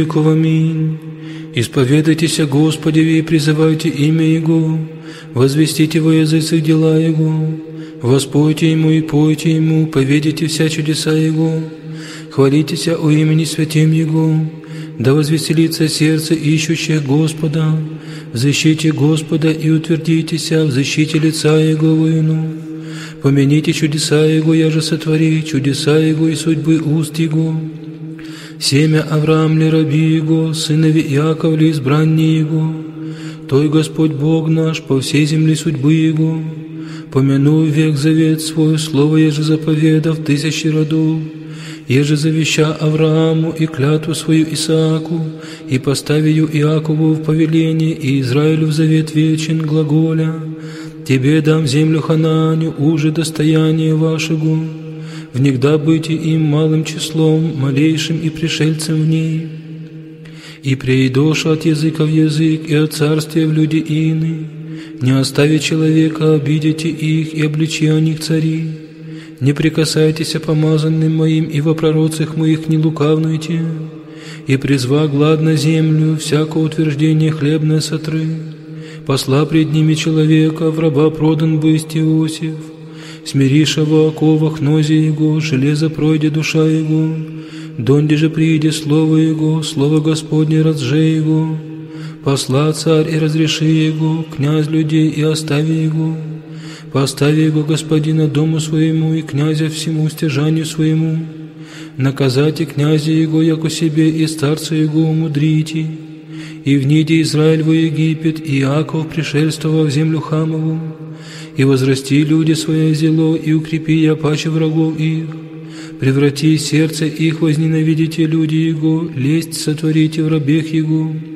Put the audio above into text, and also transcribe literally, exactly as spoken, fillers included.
Аминь. Исповедайтесь о Господе и призывайте имя Его, возвестите во языцах дела Его, воспойте Ему и пойте Ему, поведите вся чудеса Его, хвалитесь о имени святем Его, да возвеселится сердце ищущих Господа, в защите Господа и утвердитесь в защите лица Его воину. Помяните чудеса Его, я же сотвори, чудеса Его и судьбы уст Его. Семя Авраам ли раби Его, сынови Иаков ли избранние Его, Той Господь Бог наш по всей земле судьбы Его. Помяну век завет свой, слово еже заповедав тысячи родов, еже завеща Аврааму и клятву свою Исааку, и поставию Иакову в повеление, и Израилю в завет вечен, глаголя: Тебе дам землю Ханааню, уже достояние вашего, внегда быти им малым числом, малейшим и пришельцем в ней. И преидош от языка в язык, и от царствия в люди ины, не остави человека, обидите их, и обличи о них цари. Не прикасайтесь о помазанным моим, и во пророцах моих не лукавнуйте, и призва глад на землю, всякое утверждение хлебное сотры. Посла пред ними человека, в раба продан бысть Иосиф, смириша во оковах нози его, железо пройде душа его, донде же прииде слово его, слово Господне разже его. Посла царь и разреши его, князь людей и остави его. Постави его господина дому своему и князя всему стяжанию своему. Наказайте князя его, яко себе, и старца его умудрите. И вниде Израиль во Египет, и Иаков пришельствовал в землю Хамову. И возрасти люди свое зело, и укрепи я паче врагов их. Преврати сердце их, возненавидите люди его, лесть сотворите в рабех его.